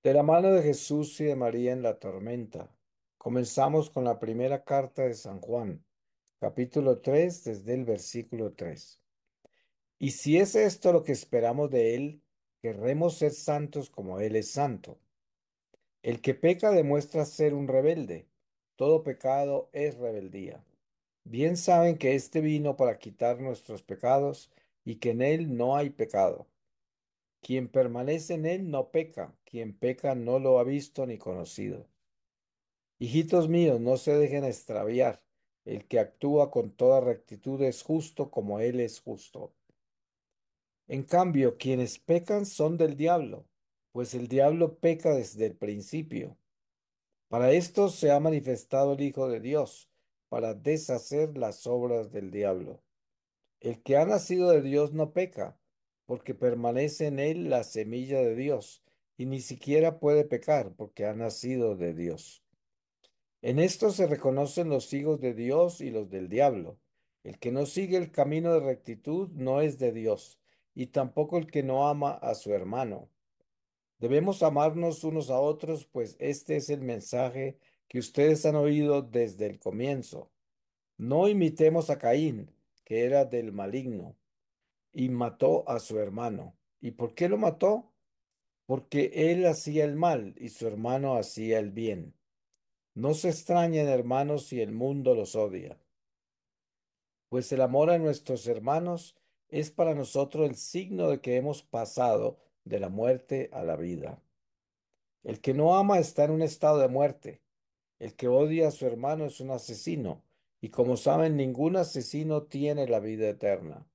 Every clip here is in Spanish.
De la mano de Jesús y de María en la tormenta. Comenzamos con la primera carta de San Juan, capítulo 3, desde el versículo 3. Y si es esto lo que esperamos de Él, querremos ser santos como Él es santo. El que peca demuestra ser un rebelde. Todo pecado es rebeldía. Bien saben que éste vino para quitar nuestros pecados y que en Él no hay pecado. Quien permanece en Él no peca, quien peca no lo ha visto ni conocido. Hijitos míos, no se dejen extraviar. El que actúa con toda rectitud es justo como Él es justo. En cambio, quienes pecan son del diablo, pues el diablo peca desde el principio. Para esto se ha manifestado el Hijo de Dios, para deshacer las obras del diablo. El que ha nacido de Dios no peca, porque permanece en él la semilla de Dios, y ni siquiera puede pecar, porque ha nacido de Dios. En esto se reconocen los hijos de Dios y los del diablo. El que no sigue el camino de rectitud no es de Dios, y tampoco el que no ama a su hermano. Debemos amarnos unos a otros, pues este es el mensaje que ustedes han oído desde el comienzo. No imitemos a Caín, que era del maligno, y mató a su hermano. ¿Y por qué lo mató? Porque él hacía el mal y su hermano hacía el bien. No se extrañen, hermanos, si el mundo los odia, pues el amor a nuestros hermanos es para nosotros el signo de que hemos pasado de la muerte a la vida. El que no ama está en un estado de muerte. El que odia a su hermano es un asesino, y como saben, ningún asesino tiene la vida eterna.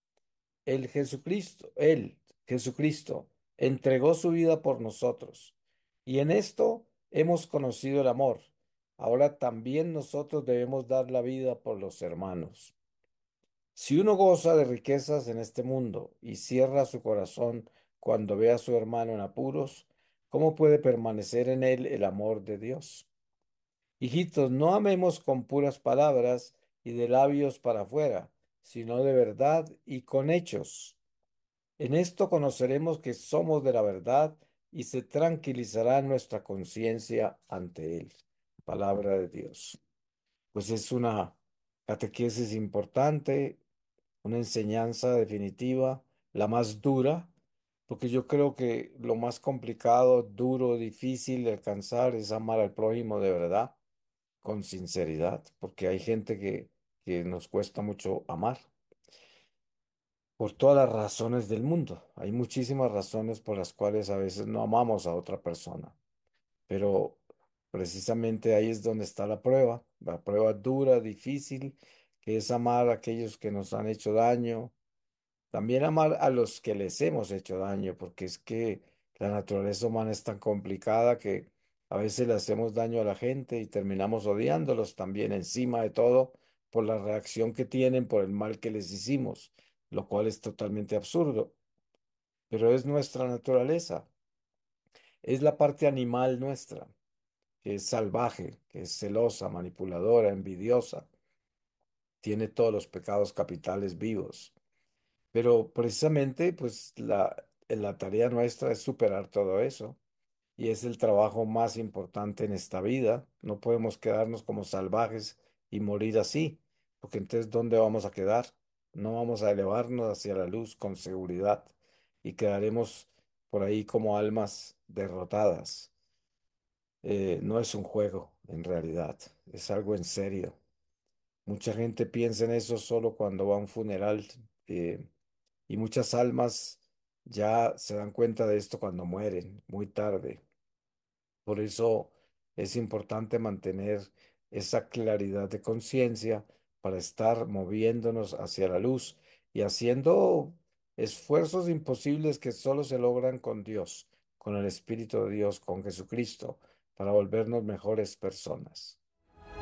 Jesucristo, entregó su vida por nosotros, y en esto hemos conocido el amor. Ahora también nosotros debemos dar la vida por los hermanos. Si uno goza de riquezas en este mundo y cierra su corazón cuando ve a su hermano en apuros, ¿cómo puede permanecer en él el amor de Dios? Hijitos, no amemos con puras palabras y de labios para afuera, sino de verdad y con hechos. En esto conoceremos que somos de la verdad y se tranquilizará nuestra conciencia ante Él. Palabra de Dios. Pues es una catequesis importante, una enseñanza definitiva, la más dura, porque yo creo que lo más complicado, duro, difícil de alcanzar es amar al prójimo de verdad, con sinceridad, porque hay gente que nos cuesta mucho amar. Por todas las razones del mundo. Hay muchísimas razones por las cuales a veces no amamos a otra persona, pero precisamente ahí es donde está la prueba dura, difícil, que es amar a aquellos que nos han hecho daño, también amar a los que les hemos hecho daño, porque es que la naturaleza humana es tan complicada que a veces le hacemos daño a la gente y terminamos odiándolos también encima de todo por la reacción que tienen por el mal que les hicimos, lo cual es totalmente absurdo, pero es nuestra naturaleza, es la parte animal nuestra, que es salvaje, que es celosa, manipuladora, envidiosa, tiene todos los pecados capitales vivos. Pero precisamente, pues la tarea nuestra es superar todo eso y es el trabajo más importante en esta vida. No podemos quedarnos como salvajes y morir así, porque entonces, ¿dónde vamos a quedar? No vamos a elevarnos hacia la luz con seguridad y quedaremos por ahí como almas derrotadas. No es un juego, en realidad, es algo en serio. Mucha gente piensa en eso solo cuando va a un funeral. eh, y muchas almas ya se dan cuenta de esto cuando mueren, muy tarde. Por eso es importante mantener esa claridad de conciencia para estar moviéndonos hacia la luz y haciendo esfuerzos imposibles que solo se logran con Dios, con el Espíritu de Dios, con Jesucristo, para volvernos mejores personas.